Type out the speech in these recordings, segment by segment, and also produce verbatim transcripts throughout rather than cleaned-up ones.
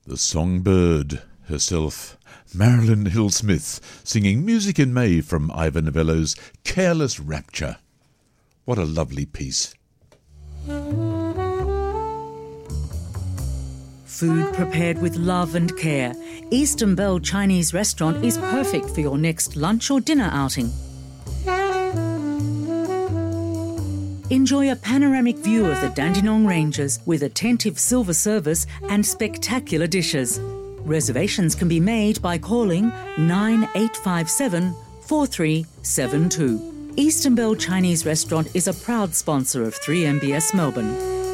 The songbird herself, Marilyn Hill-Smith, singing Music in May from Ivor Novello's Careless Rapture. What a lovely piece. Food prepared with love and care. Eastern Bell Chinese Restaurant is perfect for your next lunch or dinner outing. Enjoy a panoramic view of the Dandenong Ranges with attentive silver service and spectacular dishes. Reservations can be made by calling nine eight five seven, four three seven two. Eastern Bell Chinese Restaurant is a proud sponsor of three M B S Melbourne.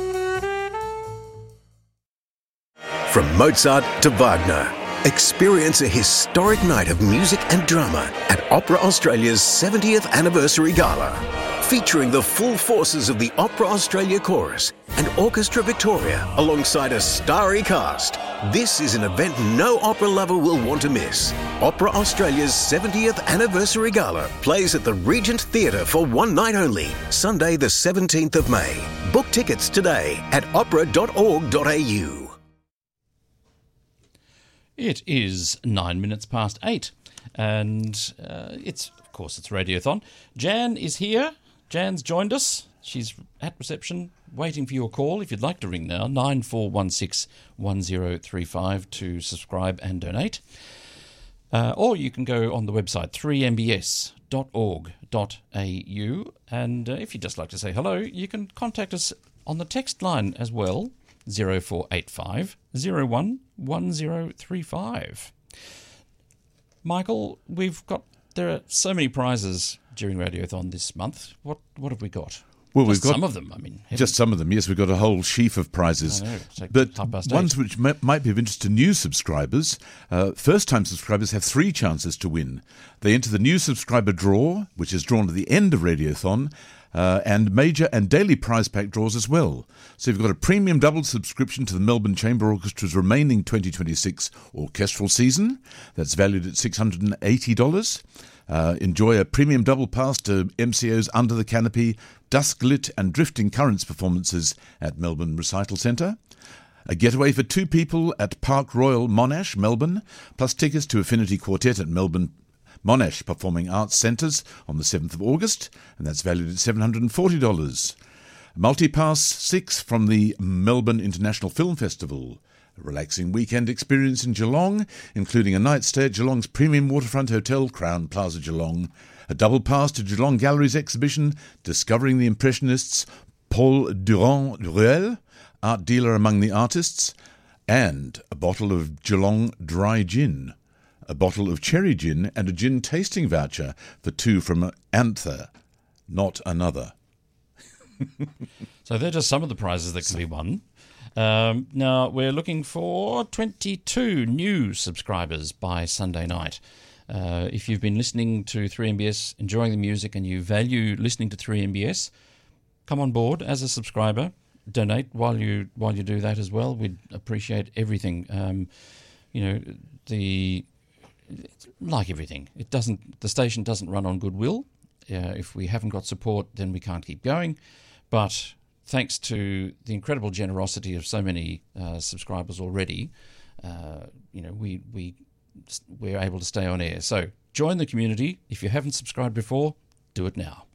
From Mozart to Wagner, experience a historic night of music and drama at Opera Australia's seventieth Anniversary Gala, featuring the full forces of the Opera Australia Chorus and Orchestra Victoria alongside a starry cast. This is an event no opera lover will want to miss. Opera Australia's seventieth Anniversary Gala plays at the Regent Theatre for one night only, Sunday the seventeenth of May. Book tickets today at opera dot org dot a u. It is nine minutes past eight, and uh, it's, of course, it's Radiothon. Jan is here. Jan's joined us. She's at reception, waiting for your call. If you'd like to ring now, nine four one six one zero three five to subscribe and donate. Uh, or you can go on the website, three m b s dot org dot a u. And uh, if you'd just like to say hello, you can contact us on the text line as well, zero four eight five zero one one zero three five. Michael, we've got, there are so many prizes during Radiothon this month. What what have we got? Well, Just we've got some of them. I mean, heaven. just some of them. Yes, we've got a whole sheaf of prizes, I know, it's like but half past ones eight. which may, might be of interest to new subscribers. Uh, first-time subscribers have three chances to win. They enter the new subscriber draw, which is drawn at the end of Radiothon, uh, and major and daily prize pack draws as well. So you've got a premium double subscription to the Melbourne Chamber Orchestra's remaining twenty twenty-six orchestral season. That's valued at six hundred eighty dollars. Uh, enjoy a premium double pass to M C O's Under the Canopy, Dusk Lit and Drifting Currents performances at Melbourne Recital Centre. A getaway for two people at Park Royal Monash, Melbourne, plus tickets to Affinity Quartet at Melbourne Monash Performing Arts Centres on the seventh of August, and that's valued at seven hundred forty dollars. Multipass six from the Melbourne International Film Festival. A relaxing weekend experience in Geelong, including a night stay at Geelong's premium waterfront hotel, Crown Plaza Geelong, a double pass to Geelong Gallery's exhibition, Discovering the Impressionists, Paul Durand-Ruel, art dealer among the artists, and a bottle of Geelong dry gin, a bottle of cherry gin, and a gin tasting voucher for two from Anther, not another. So they're just some of the prizes that can be won. Um, now, we're looking for twenty-two new subscribers by Sunday night. Uh, if you've been listening to three M B S, enjoying the music, and you value listening to three M B S, come on board as a subscriber. Donate while you while you do that as well. We'd appreciate everything. Um, you know, the like everything, it doesn't. The station doesn't run on goodwill. Uh, if we haven't got support, then we can't keep going. But thanks to the incredible generosity of so many uh, subscribers already, uh, you know, we we we're able to stay on air. So join the community. If you haven't subscribed before, do it now.